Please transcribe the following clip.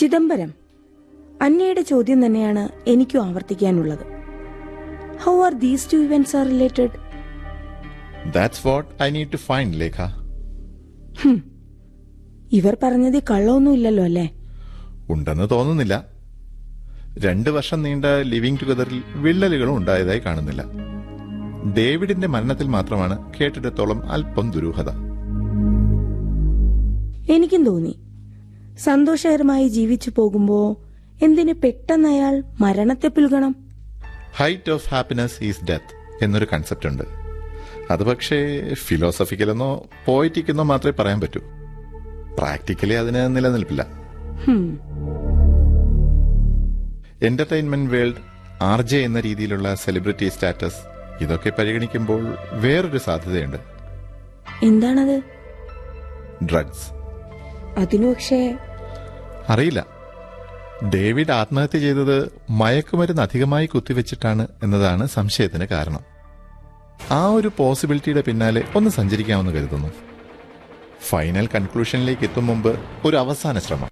ചിദംബരം, അന്യയുടെ ചോദ്യം തന്നെയാണ് എനിക്കും ആവർത്തിക്കാനുള്ളത്. How are these two events are related? That's what I need to find, Lekha. ഇവർ പറഞ്ഞതിൽ കള്ളമൊന്നുമില്ലല്ലോ അല്ലേ? ഉണ്ടെന്ന് തോന്നുന്നില്ല. 2 വർഷം നീണ്ട ലിവിംഗ് ടുഗദറിൽ വിള്ളലുകളും ഉണ്ടായതായി കാണുന്നില്ല. ഡേവിഡിന്റെ മരണത്തിൽ മാത്രമാണ് കേട്ടിടത്തോളം അല്പം ദുരൂഹത. എനിക്കും തോന്നി, സന്തോഷകരമായി ജീവിച്ചു പോകുമ്പോ എന്തിന് പെട്ടെന്ന് അയാൾ മരണത്തെ പുൽകണം? Height of happiness is death എന്നൊരു കൺസെപ്റ്റ് ഉണ്ട്. അത് പക്ഷേ ഫിലോസഫിക്കലെന്നോ പോയറ്റിക്കെന്നോ മാത്രമേ പറയാൻ പറ്റൂ. പ്രാക്ടിക്കലി അതിന് നിലനിൽപ്പില്ല. എന്റർടൈൻമെന്റ് വേൾഡ്, RJ എന്ന രീതിയിലുള്ള സെലിബ്രിറ്റി സ്റ്റാറ്റസ്, ഇതൊക്കെ പരിഗണിക്കുമ്പോൾ വേറൊരു സാധ്യതയുണ്ട്. എന്താണത്? ഡ്രഗ്സ്. അതിനു പക്ഷേ അറിയില്ല. ഡേവിഡ് ആത്മഹത്യ ചെയ്തത് മയക്കുമരുന്ന് അധികമായി കുത്തിവെച്ചിട്ടാണ് എന്നതാണ് സംശയത്തിന് കാരണം. ആ ഒരു പോസിബിലിറ്റിയുടെ പിന്നാലെ ഒന്ന് സഞ്ചരിക്കാമെന്ന് കരുതുന്നു. ഫൈനൽ കൺക്ലൂഷനിലേക്ക് എത്തും മുമ്പ് ഒരു അവസാന ശ്രമം.